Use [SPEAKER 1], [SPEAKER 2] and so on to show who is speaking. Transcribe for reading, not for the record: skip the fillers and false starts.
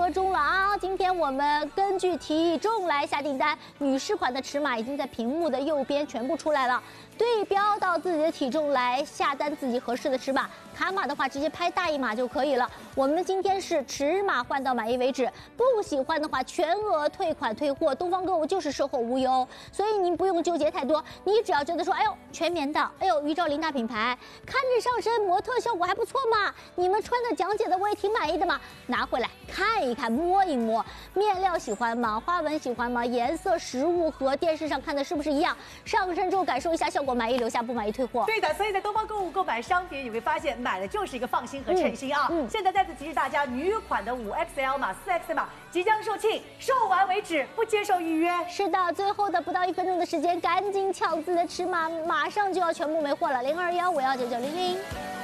[SPEAKER 1] 歌中了啊！今天我们根据体重来下订单，女士款的尺码已经在屏幕的右边全部出来了，对标到自己的体重来下单自己合适的尺码。卡码的话，直接拍大一码就可以了。我们今天是尺码换到满意为止，不喜欢的话全额退款退货。东方购物就是售后无忧，所以您不用纠结太多，你只要觉得说，哎呦全棉的，哎呦鱼照林大品牌，看着上身模特效果还不错嘛，你们穿的讲解的我也挺满意的嘛，拿回来看一看摸一摸，面料喜欢吗？花纹喜欢吗？颜色实物和电视上看的是不是一样？上身之后感受一下效果，满意留下，不满意退货。
[SPEAKER 2] 对的，所以在东方购物购买商品，你会发现买的就是一个放心和称心啊。现在再次提示大家，女款的5XL码、4XL码即将售罄，售完为止，不接受预约。
[SPEAKER 1] 是的，最后的不到1分钟的时间，赶紧抢自己的尺码，马上就要全部没货了。0215519900。